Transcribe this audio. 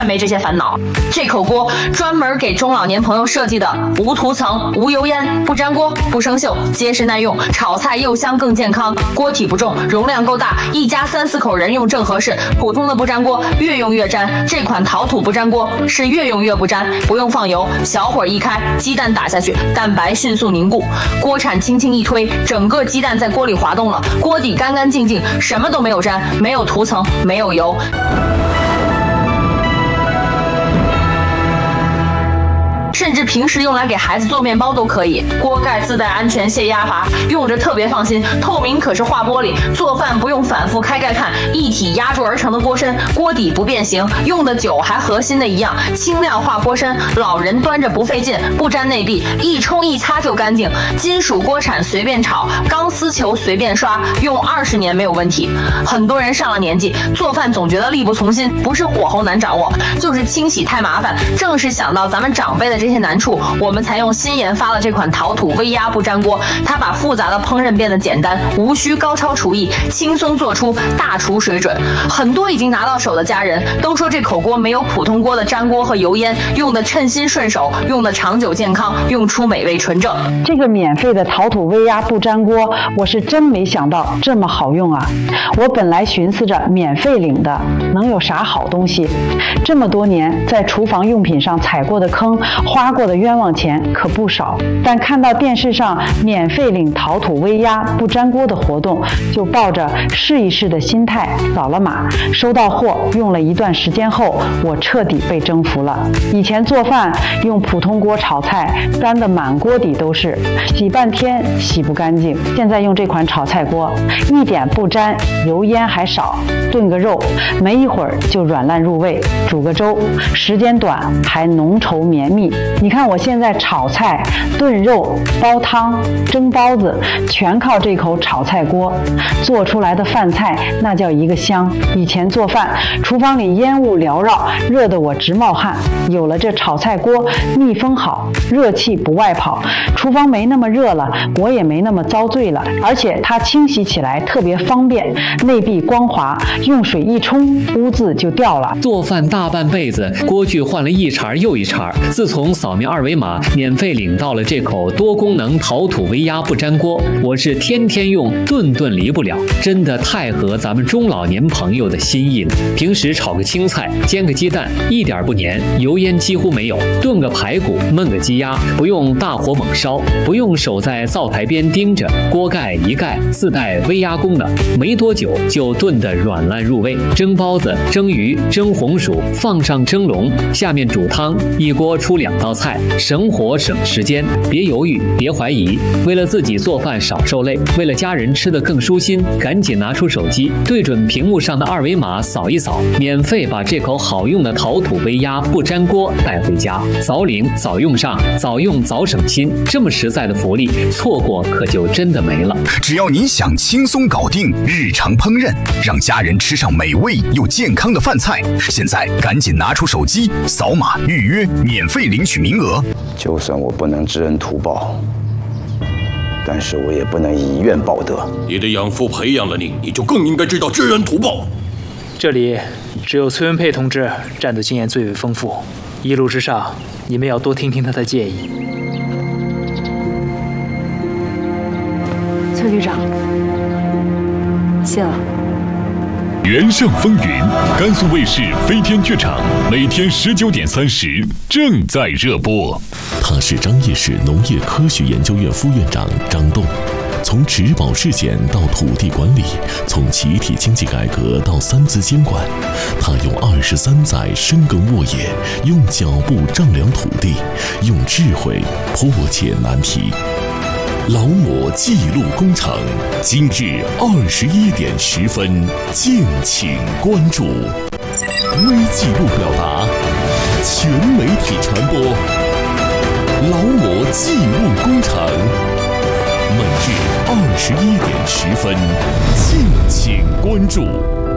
没这些烦恼。这口锅专门给中老年朋友设计的，无涂层、无油烟，不粘锅、不生锈，结实耐用，炒菜又香更健康。锅体不重，容量够大，一家3、4口人用正合适。普通的不粘锅越用越粘，这款陶土不粘锅是越用越不粘，不用放油，小火一开，鸡蛋打下去，蛋白迅速凝固，锅铲轻轻一推，整个鸡蛋在锅里滑动了，锅底干干净净，什么都没有粘，没有涂层，没有油。甚至平时用来给孩子做面包都可以。锅盖自带安全泄压阀，用着特别放心。透明可是化玻璃，做饭不用反复开盖看，一体压铸而成的锅身，锅底不变形，用的久还和新的一样。轻量化锅身，老人端着不费劲，不粘内壁，一冲一擦就干净。金属锅铲随便炒，钢丝球随便刷，用20年没有问题。很多人上了年纪，做饭总觉得力不从心，不是火候难掌握，就是清洗太麻烦。正是想到咱们长辈的这些难处，我们才用新研发了这款陶土微压不粘锅。它把复杂的烹饪变得简单，无需高超厨艺，轻松做出大厨水准。很多已经拿到手的家人都说，这口锅没有普通锅的粘锅和油烟，用的称心顺手，用的长久健康，用出美味纯正。 这个免费的陶土微压不粘锅，我是真没想到这么好用啊！我本来寻思着免费领的能有啥好东西，这么多年在厨房用品上踩过的坑，花过的冤枉钱可不少，但看到电视上免费领陶土微压不粘锅的活动，就抱着试一试的心态扫了码。收到货用了一段时间后，我彻底被征服了。以前做饭用普通锅炒菜，粘得满锅底都是，洗半天洗不干净。现在用这款炒菜锅，一点不粘，油烟还少，炖个肉没一会儿就软烂入味，煮个粥时间短还浓稠绵密。你看我现在炒菜、炖肉、煲汤、蒸包子，全靠这口炒菜锅做出来的饭菜，那叫一个香。以前做饭，厨房里烟雾缭绕，热得我直冒汗。有了这炒菜锅，密封好，热气不外跑，厨房没那么热了，我也没那么遭罪了。而且它清洗起来特别方便，内壁光滑，用水一冲，污渍就掉了。 做饭大半辈子，锅具换了一茬又一茬。自从扫描2维码，免费领到了这口多功能陶土微压不粘锅，我是天天用，顿顿离不了，真的太合咱们中老年朋友的心意了。平时炒个青菜，煎个鸡蛋，一点不粘，油烟几乎没有；炖个排骨，焖个鸡鸭，不用大火猛烧，不用守在灶台边盯着，锅盖一盖，自带微压功能，没多久就炖得软烂入味。蒸包子、蒸鱼、蒸红薯，放上蒸笼，下面煮汤，一锅出2道菜，省火省时间。别犹豫，别怀疑，为了自己做饭少受累，为了家人吃得更舒心，赶紧拿出手机，对准屏幕上的2维码扫一扫，免费把这口好用的陶土微压不粘锅带回家。早领早用上，早用早省心，这么实在的福利，错过可就真的没了。 只要你想轻松搞定日常烹饪，让家人吃上美味又健康的饭菜，现在赶紧拿出手机扫码预约，免费领取名额。 就算我不能知恩图报，但是我也不能以怨报德。 你的养父培养了你，你就更应该知道知恩图报。 这里只有崔文佩同志战斗经验最为丰富，一路之上，你们要多听听他的建议。 崔旅长，谢了。 原上风云，甘肃卫视飞天剧场，每天19点30正在热播。 他是张掖市农业科学研究院副院长张栋。从植保事件到土地管理，从集体经济改革到3资监管，他用23载深耕沃野，用脚步丈量土地，用智慧破解难题。劳模记录工程，今日21点10分，敬请关注。微记录表达，全媒体传播。劳模记录工程，每日21点10分，敬请关注。